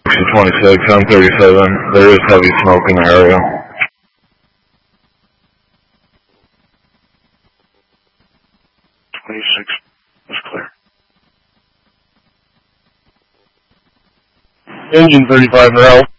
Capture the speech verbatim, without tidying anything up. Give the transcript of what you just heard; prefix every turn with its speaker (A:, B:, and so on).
A: twenty-six, I'm thirty-seven. There is heavy smoke in the area.
B: twenty-six is clear.
C: Engine thirty-five for help.